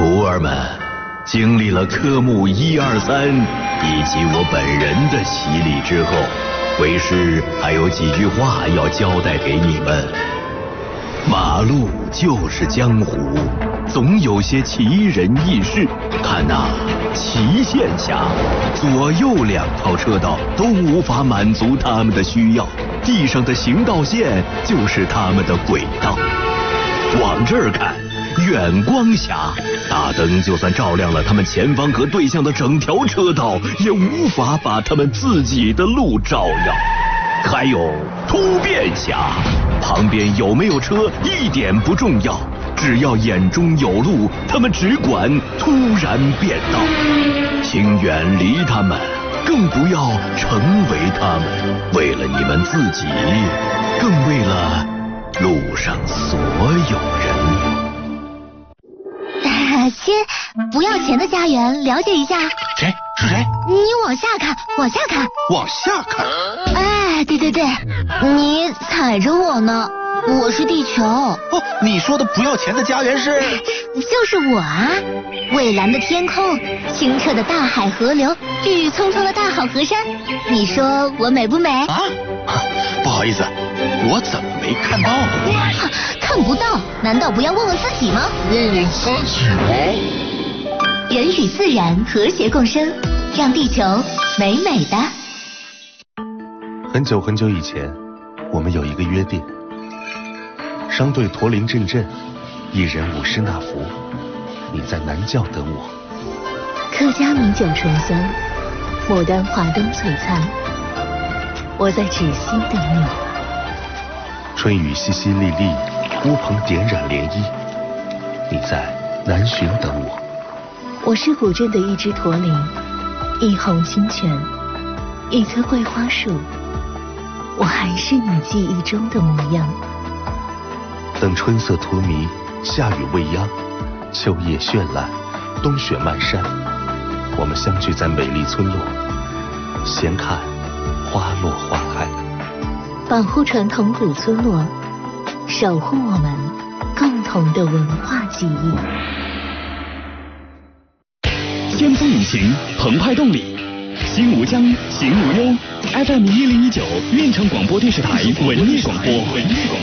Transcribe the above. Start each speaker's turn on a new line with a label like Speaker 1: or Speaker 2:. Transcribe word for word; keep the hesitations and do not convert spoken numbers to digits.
Speaker 1: 徒儿们，经历了科目一二三以及我本人的洗礼之后，为师还有几句话要交代给你们。马路就是江湖，总有些奇人异事。看呐，齐县下左右两条车道都无法满足他们的需要，地上的行道线就是他们的轨道。往这儿看，远光狭，大灯就算照亮了他们前方和对向的整条车道，也无法把他们自己的路照耀。还有突变狭，旁边有没有车一点不重要，只要眼中有路，他们只管突然变道。请远离他们，更不要成为他们，为了你们自己，更为了路上所有人。
Speaker 2: 先不要钱的家园了解一下。
Speaker 3: 谁？是谁？
Speaker 2: 你往下看，往下看，
Speaker 3: 往下看。
Speaker 2: 哎，对对对，你踩着我呢，我是地球。哦，
Speaker 3: 你说的不要钱的家园是？
Speaker 2: 就是我啊！蔚蓝的天空，清澈的大海河流，郁郁葱葱的大好河山，你说我美不美？
Speaker 3: 啊？不好意思，我怎么没看到呢？
Speaker 2: 看不到，难道不要问问自己吗？
Speaker 4: 问问自己吗？
Speaker 2: 人与自然和谐共生，让地球美美的。
Speaker 5: 很久很久以前，我们有一个约定：商队驼铃阵阵，一人舞诗那福，你在南教等我。
Speaker 6: 客家米酒醇香，牡丹华灯璀璨，我在芷溪等你。
Speaker 5: 春雨淅淅沥沥，乌篷点染涟漪，你在南浔等我。
Speaker 6: 我是古镇的一只驼铃，一泓清泉，一棵桂花树，我还是你记忆中的模样。
Speaker 5: 等春色脱迷，夏雨未央，秋叶绚烂，冬雪漫山，我们相聚在美丽村落，闲看花落花开。
Speaker 6: 保护传统古村落，守护我们共同的文化记忆。
Speaker 7: 先锋引擎，澎湃动力，心无疆，行无忧。F M 一零一九，运城广播电视台文艺广播。